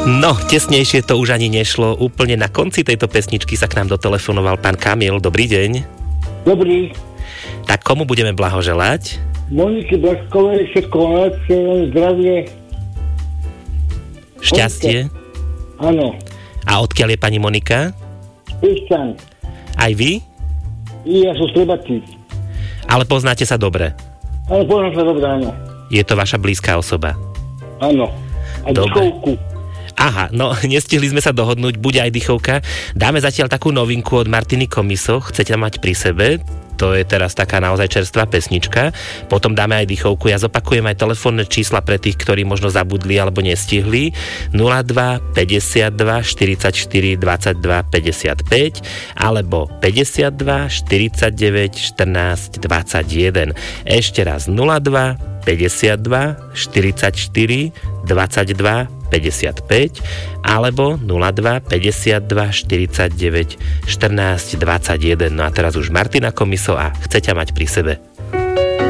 No, tesnejšie to už ani nešlo. Úplne na konci tejto pesničky sa k nám dotelefonoval pán Kamil. Dobrý deň. Dobrý. Tak komu budeme blahoželať? Monike Blaškovej, všetko najlepšie, zdravie. Šťastie? Áno. A odkiaľ je pani Monika? Pišťan. Aj vy? Ja som Strebatý. Ale poznáte sa dobre? Ale poznám sa dobré, áno. Je to vaša blízka osoba? Áno. A dychovku. Aha, no nestihli sme sa dohodnúť, bude aj dychovka. Dáme zatiaľ takú novinku od Martiny Komiso, chcete mať pri sebe. To je teraz taká naozaj čerstvá pesnička. Potom dáme aj dychovku. Ja zopakujem aj telefónne čísla pre tých, ktorí možno zabudli alebo nestihli. 02 52 44 22 55 alebo 52 49 14 21. Ešte raz 02 52 44 22 55 alebo 02 52 49 14 21. No a teraz už Martina Komiso a chce ťa mať pri sebe.